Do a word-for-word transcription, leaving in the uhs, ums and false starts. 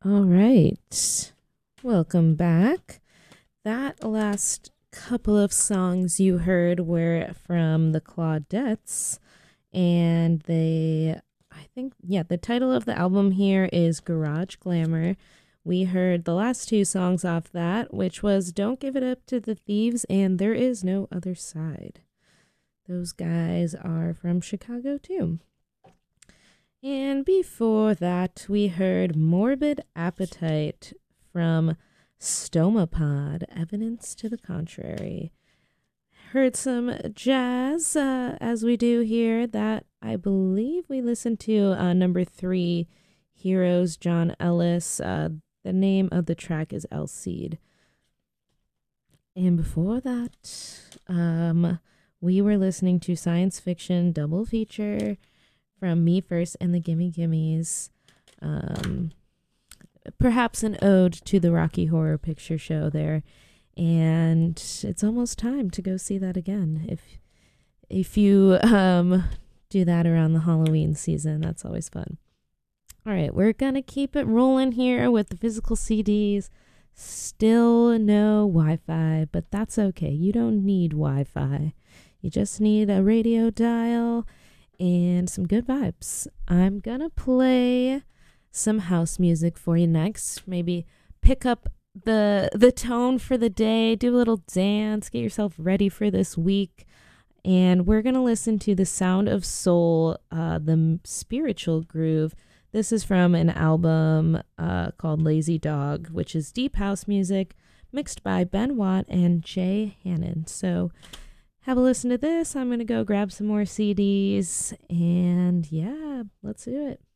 All right. Welcome back. That last couple of songs you heard were from the Claudettes, and they, I think, yeah, the title of the album here is Garage Glamour. We heard the last two songs off that, which was Don't Give It Up to the Thieves and There Is No Other Side. Those guys are from Chicago too. And before that, we heard Morbid Appetite from Stomapod, Evidence to the Contrary. Heard some jazz, uh, as we do here, that I believe we listened to uh, number three, Heroes, John Ellis. Uh, the name of the track is El Cid. And before that, um, we were listening to science fiction double feature from Me First and the Gimme Gimmes. Um, perhaps an ode to the Rocky Horror Picture Show there. And it's almost time to go see that again. If if you um, do that around the Halloween season, that's always fun. All right, we're going to keep it rolling here with the physical C Ds. Still no Wi-Fi, but that's okay. You don't need Wi-Fi. You just need a radio dial and some good vibes. I'm gonna play some house music for you next. Maybe pick up the the tone for the day, do a little dance, get yourself ready for this week. And we're gonna listen to The Sound of Soul, uh, the spiritual groove. This is from an album uh, called Lazy Dog, which is deep house music mixed by Ben Watt and Jay Hannon. So have a listen to this. I'm going to go grab some more C Ds. And yeah, let's do it.